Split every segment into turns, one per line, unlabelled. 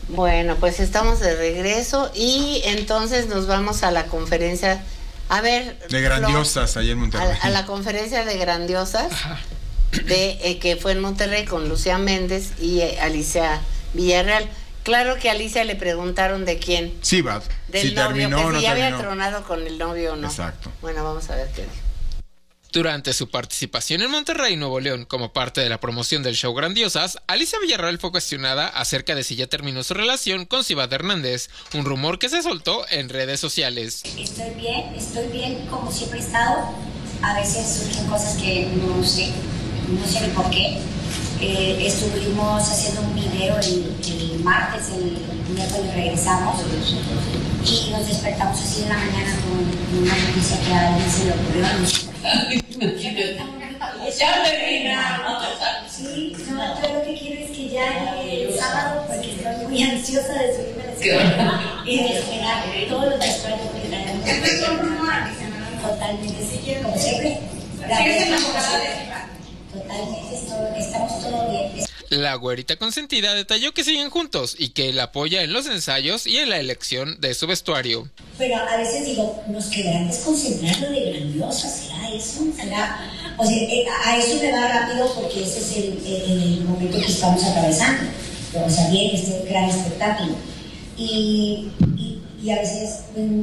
Bueno, pues estamos de regreso y entonces nos vamos a la conferencia. A ver,
de Grandiosas, allá en Monterrey.
A la conferencia de Grandiosas, que fue en Monterrey con Lucía Méndez y Alicia Villarreal. Claro que a Alicia le preguntaron de quién.
Sí, va.
Del
si
novio,
terminó
que
o no
si ya
terminó.
había tronado con el novio o no.
Exacto.
Bueno, vamos a ver qué dijo.
Durante su participación en Monterrey, Nuevo León, como parte de la promoción del show Grandiosas, Alicia Villarreal fue cuestionada acerca de si ya terminó su relación con Cibat Hernández, un rumor que se soltó en redes sociales.
Estoy bien como siempre he estado. A veces surgen cosas que no sé ni por qué. Estuvimos haciendo un video el martes, el miércoles regresamos y nos despertamos así de la mañana con una noticia que a alguien se le ocurrió. Ya terminamos. Sí, no, yo lo que quiero es que ya el sábado, porque estoy muy ansiosa de subirme a la escuela y de esperar todos los vestuarios que traemos. Totalmente, como siempre. Totalmente, estamos todo bien.
La güerita consentida detalló que siguen juntos y que él apoya en los ensayos y en la elección de su vestuario.
Pero a veces digo, ¿nos quedarán desconcentrando de Grandiosas? ¿Será eso? ¿Será? O sea, a eso me va rápido porque ese es el momento que estamos atravesando. O sea, bien, este gran espectáculo. Y a veces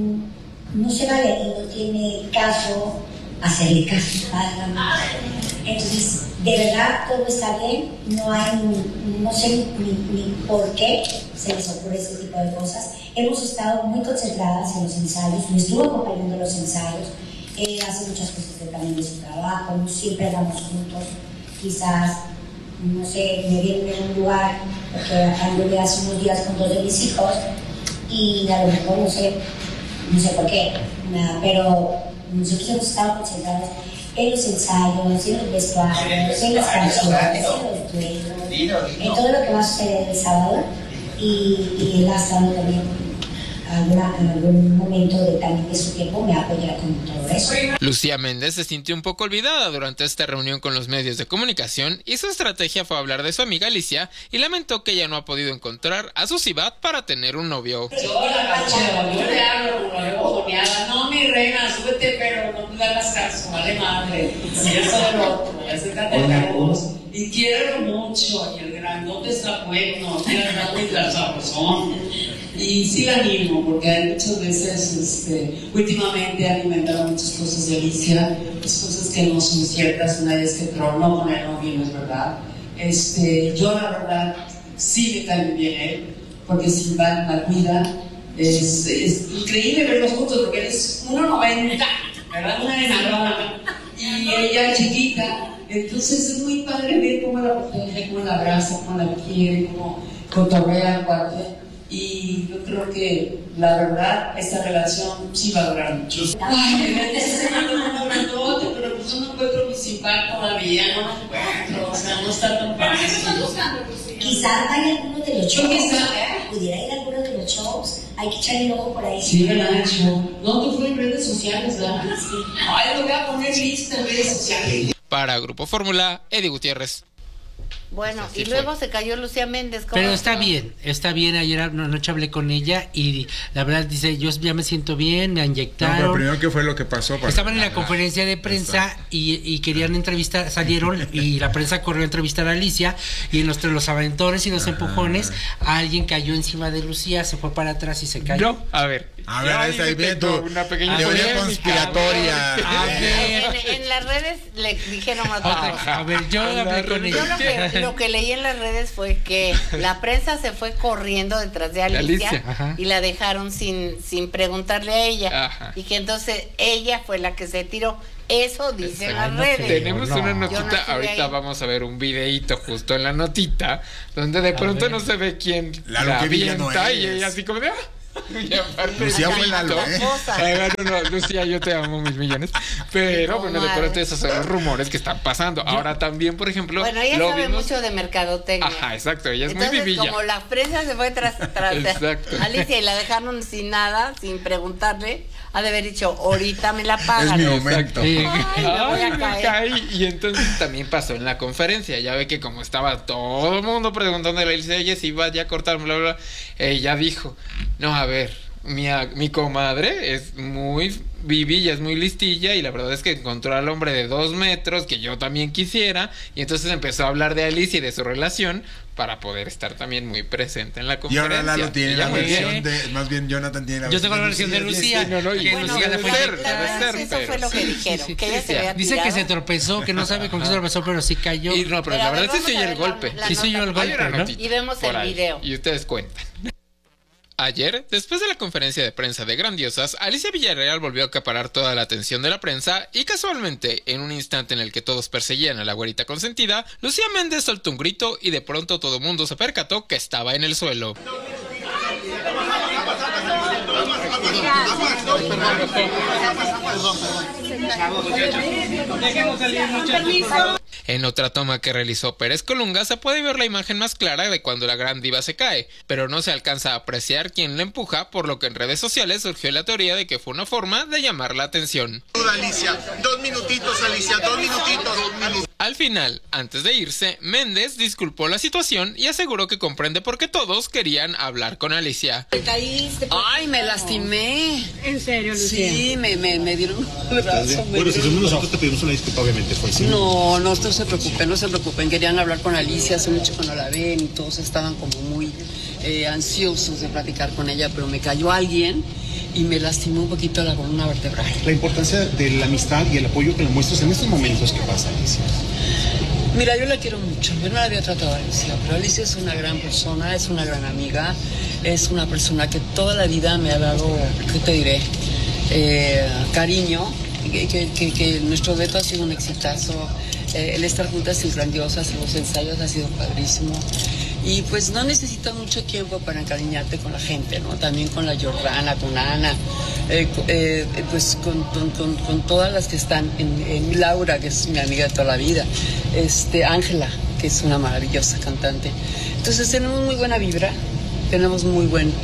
no se vale y no tiene caso hacerle caso a la. Entonces, de verdad, todo está bien, no sé ni por qué se les ocurre ese tipo de cosas. Hemos estado muy concentradas en los ensayos, me estuvo acompañando en los ensayos, hace muchas cosas también de su trabajo, siempre andamos juntos, quizás, no sé, me vieron en un lugar, porque anduve hace unos días con 2 de mis hijos, y a lo mejor no sé por qué, nada, pero nosotros hemos estado concentrados en los ensayos, en los vestuarios, en las canciones, en los duelos, en todo lo que va a suceder el sábado y él ha estado también en algún momento también de su tiempo me apoyará con todo eso.
Lucía Méndez se sintió un poco olvidada durante esta reunión con los medios de comunicación y su estrategia fue hablar de su amiga Alicia y lamentó que ella no ha podido encontrar a su Cibat para tener un novio.
Yo le hablo como la bojoneada, no mi reina, súbete pero no me hagas caso, vale madre, y eso de lo otro, acércate a la voz, y quiero mucho, y el grandote está bueno, tiene el grande y la sabrosón. Y sí la animo, porque hay muchas veces, últimamente han inventado muchas cosas de Alicia, muchas cosas que no son ciertas, una vez que tronó con el novio, no es verdad. Yo la verdad, sí me cae muy bien él, porque si va la cuida, es increíble verlos juntos, porque él es 1.90, ¿verdad? Una enanona, y ella chiquita, entonces es muy padre ver cómo la protege, cómo la abraza, cómo la quiere, cómo cotorrea al cuate. Y yo creo que la verdad esta relación sí va a durar mucho. Ay, ese señor no grandote, pero pues no encuentro principal todavía, no lo encuentro, o sea, no está tan fácil. ¿Qué estás buscando, Lucía?
Quizás vaya alguno de los shows, pudiera ir a alguno de los shows, hay que echarle el ojo por ahí.
Sí, ¿verdad? No, tú fue en redes sociales, ¿verdad? Sí. Ay, lo voy a poner lista en redes sociales.
Para Grupo Fórmula, Eddie Gutiérrez.
Bueno, y luego se cayó Lucía Méndez.
Pero está bien. Ayer anoche hablé con ella y la verdad dice, yo ya me siento bien, me inyectaron.
No, pero primero, ¿qué fue lo que pasó?
Estaban en la conferencia de prensa y querían entrevistar, salieron y la prensa corrió a entrevistar a Alicia y entre los aventones y los empujones, alguien cayó encima de Lucía, se fue para atrás y se cayó.
A ver,
está ahí viendo
una pequeña
teoría conspiratoria.
En las redes le dijeron otra cosa.
A ver, yo hablé con ella.
Yo lo que leí en las redes fue que la prensa se fue corriendo detrás de Alicia y la dejaron sin preguntarle a ella.
Ajá.
Y que entonces ella fue la que se tiró. Eso dicen las redes.
Tenemos una notita, ahorita vamos a ver un videíto justo en la notita, donde de pronto no se ve quién la avienta y ella así como de Y aparte,
Lucía fue la
La esposa.
No, Lucía, yo te amo 1,000,000,000. Pero,
No,
bueno, de
madre.
pronto esos son los rumores que están pasando. Ahora también, por ejemplo,
Bueno, ella
lo
sabe
vimos-
mucho de mercadotecnia.
Ajá, exacto, ella es
Entonces,
muy vivilla.
como la prensa se fue tras
Exacto.
Alicia y la dejaron sin nada, sin preguntarle, ha de haber dicho, ahorita me la pagan.
Es mi momento.
Sí.
Ay, me voy a
Ay, me
caer.
caí. Y entonces también pasó en la conferencia. Ya ve que como estaba todo el mundo preguntándole a Alicia, oye, si vaya a cortar, bla, bla, bla. Ella dijo, no, a ver, mi comadre es muy vivilla, es muy listilla, y la verdad es que encontró al hombre de 2 metros que yo también quisiera, y entonces empezó a hablar de Alicia y de su relación para poder estar también muy presente en la
Y
conferencia.
ahora Lalo tiene
Ella
la
muy bien.
versión de. Más bien, Jonathan tiene la
Yo tengo la versión de Lucía.
Sí, no, no, y
que
bueno,
Lucía la
debe
fue
ser,
inyectada.
debe ser,
Eso fue lo que dijeron, que ella se había
Dice que
tirado.
se tropezó, que no sabe con qué se tropezó, pero sí cayó.
Y no, pero
Pero
la
a ver,
verdad sí
vamos
se
a
oye
ver
el golpe.
la
Sí se oyó el
nota.
Hay una
golpe, ¿no?
notita
Y vemos
por
el
ahí,
video.
y ustedes cuentan. Ayer, después de la conferencia de prensa de Grandiosas, Alicia Villarreal volvió a acaparar toda la atención de la prensa y casualmente, en un instante en el que todos perseguían a la güerita consentida, Lucía Méndez soltó un grito y de pronto todo el mundo se percató que estaba en el suelo. En otra toma que realizó Pérez Colunga se puede ver la imagen más clara de cuando la gran diva se cae, pero no se alcanza a apreciar quién la empuja, por lo que en redes sociales surgió la teoría de que fue una forma de llamar la atención.
Alicia, 2 minutitos, Alicia, 2 minutitos.
Al final, antes de irse, Méndez disculpó la situación y aseguró que comprende por qué todos querían hablar con Alicia.
Ay, me lastimé.
¿En serio, Lucía?
Sí, me dieron un brazo.
Bueno, si somos nosotros te pedimos una disculpa, obviamente fue así.
No se preocupen, no se preocupen. Querían hablar con Alicia, hace mucho que no la ven y todos estaban como muy ansiosos de platicar con ella, pero me cayó alguien y me lastimó un poquito la columna vertebral.
La importancia de la amistad y el apoyo que le muestras en estos momentos que pasa, Alicia.
Mira, yo la quiero mucho. Yo no la había tratado a Alicia, pero Alicia es una gran persona, es una gran amiga, es una persona que toda la vida me ha dado, ¿qué te diré? Cariño, que nuestro dueto ha sido un exitazo. El estar juntas y Grandiosas en los ensayos ha sido padrísimo. Y pues no necesitas mucho tiempo para encariñarte con la gente, ¿no? También con la Jordana, con Ana, pues con todas las que están, en Laura, que es mi amiga de toda la vida, Ángela, que es una maravillosa cantante. Entonces tenemos muy buena vibra, tenemos muy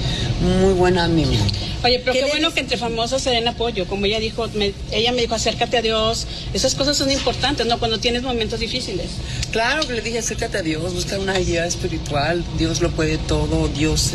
buena ánimo.
Oye, pero qué
le
bueno
dices?
que entre famosos se den apoyo. Como ella dijo, ella me dijo, acércate a Dios. Esas cosas son importantes, ¿no? Cuando tienes momentos difíciles.
Claro que le dije, acércate a Dios, busca una guía espiritual, Dios lo puede todo, Dios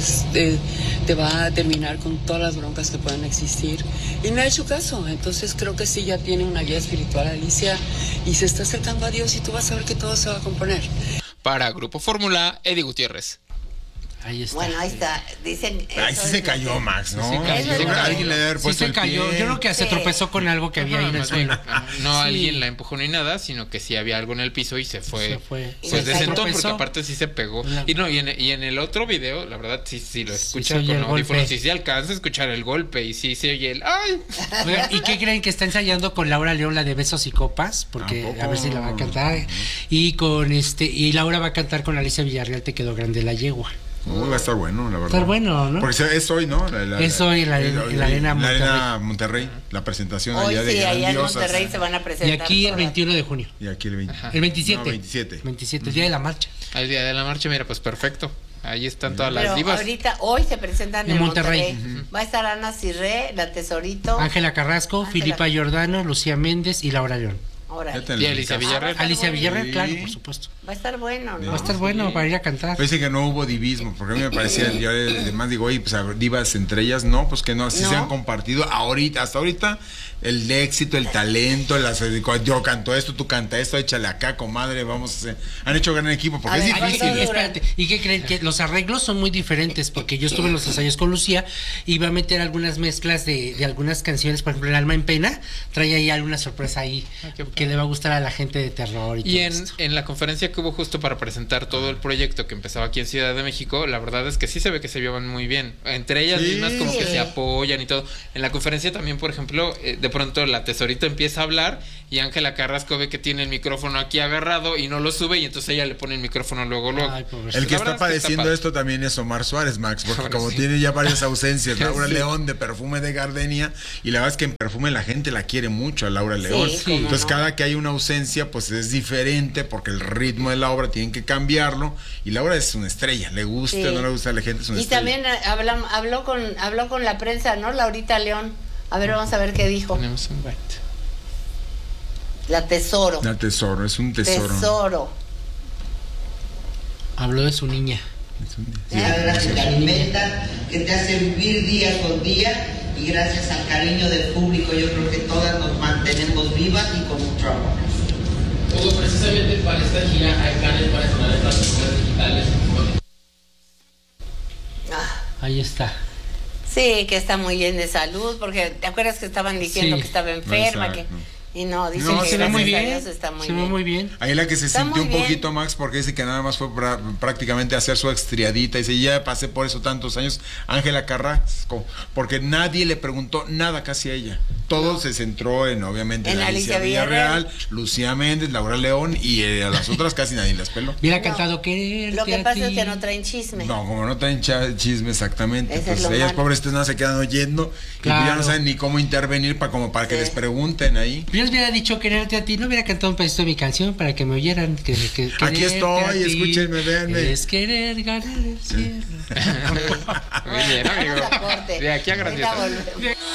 te va a terminar con todas las broncas que puedan existir. Y me ha hecho caso, entonces creo que sí, ya tiene una guía espiritual Alicia y se está acercando a Dios y tú vas a ver que todo se va a componer.
Para Grupo Fórmula, Eddie Gutiérrez.
Ahí está.
Bueno, ahí está. Dicen.
Ahí
eso
sí
es
se
lo
cayó
que-
Max, ¿no?
Sí se cayó.
Yo creo que alguien le debe haber
Sí
puesto
se
el
cayó.
pie.
Yo creo que se
Sí.
tropezó con algo que había ahí en el
Más bien,
suelo.
no
Sí.
alguien la empujó ni nada, sino que sí había algo en el piso y se fue.
Se fue.
Pues
Se
de sentón,
tropezó.
porque aparte sí se pegó.
La-
Y no, y en el otro video, la verdad, sí lo
Sí
escucha
se oye
con
el
audífonos,
golpe.
sí se alcanza a escuchar el golpe y sí se oye el ¡ay!
Oiga, ¿y qué creen que está ensayando con Laura León la de Besos y Copas? Porque
¿A poco?
a ver si la va a cantar. Y con y Laura va a cantar con Alicia Villarreal, Te quedó grande la yegua.
Uy, va a estar bueno, la verdad.
Estar bueno, ¿no?
Porque es hoy, ¿no?
Es hoy en la Arena
Monterrey. La presentación
Hoy
allá de
sí, allá en
Grandiosas.
Monterrey se van a
Y
presentar.
aquí el
todas.
21 de junio.
Y aquí el 20.
El 27.
No, 27.
27, el día de la marcha.
Al día de la marcha, mira, pues perfecto. Ahí están todas las
Pero
divas.
ahorita, hoy se presentan
En
en
Monterrey.
Monterrey. Va a estar Ana Cirré, la Tesorito.
Ángela Carrasco,
Ángela.
Filipa Giordano, Lucía Méndez y Laura León.
Órale.
Ya te
Y Alicia Villarreal.
Alicia Villarreal,
Sí.
claro, por supuesto.
Va a estar bueno, ¿no?
Va a estar bueno para ir a cantar.
Parece que no hubo divismo, porque a mí me parecía, yo además digo, oye, pues divas entre ellas, no, pues que no, sí
No.
se han compartido ahorita, hasta ahorita, el éxito, el talento, yo canto esto, tú canta esto, échale acá, comadre, vamos a hacer, han hecho gran equipo, porque
A
es
ver,
difícil.
¿cuánto dura?
Espérate, ¿y qué creen? Que los arreglos son muy diferentes, porque yo estuve en los ensayos con Lucía y va a meter algunas mezclas de algunas canciones, por ejemplo, El alma en pena, trae ahí alguna sorpresa ahí,
qué
que que le va a gustar a la gente de terror y todo esto.
En la conferencia que hubo justo para presentar todo el proyecto que empezaba aquí en Ciudad de México, la verdad es que sí se ve que se llevan muy bien. Entre ellas mismas como que se apoyan y todo. En la conferencia también, por ejemplo, de pronto la tesorita empieza a hablar y Ángela Carrasco ve que tiene el micrófono aquí agarrado y no lo sube y entonces ella le pone el micrófono luego.
Ay,
el que está padeciendo esto también es Omar Suárez, Max, porque como tiene ya varias ausencias, Laura León de Perfume de Gardenia, y la verdad es que en Perfume la gente la quiere mucho a Laura León. Entonces cada que hay una ausencia pues es diferente porque el ritmo de la obra tienen que cambiarlo y Laura es una estrella, le gusta o no le gusta a la gente, es una estrella.
Y también habló con la prensa, ¿no? Laurita León. A ver, vamos a ver qué dijo.
Tenemos un bate.
La Tesoro.
La Tesoro, es un tesoro.
Tesoro.
Habló de su niña.
Que te alimenta, que te hace vivir día con día, y gracias al cariño del público yo creo que todas nos mantenemos vivas y con mucho amor.
Hugo, precisamente para esta gira hay planes para estrenar en plataformas digitales.
Ahí está.
Sí, que está muy bien de salud, porque ¿te acuerdas que estaban diciendo que estaba enferma?
Exacto.
Y no, dicen que
se ve muy bien.
está muy
Se ve muy bien.
Ahí la que se
Está
sintió un
muy
poquito,
bien.
Max, porque dice que nada más fue prácticamente hacer su extriadita. Dice, ya pasé por eso tantos años. Ángela Carrasco, porque nadie le preguntó nada casi a ella. Todo se centró en, obviamente, en Alicia Villarreal, Lucía Méndez, Laura León, y a las otras casi nadie las peló.
Hubiera cantado Quererte.
Lo que pasa es que no traen chisme.
No, como no traen chisme exactamente.
Eso
Pues
es lo
ellas
malo.
pobres nada se quedan oyendo y pues ya no saben ni cómo intervenir para que les pregunten ahí.
Yo les hubiera dicho Quererte a ti, no hubiera cantado un pedacito de mi canción para que me oyeran.
Aquí estoy, escúchenme, véanme.
Es querer ganar el cielo.
Muy bien, amigo.
Vamos a corte.
De aquí a
Ahorita
Grandiosa.
volvemos.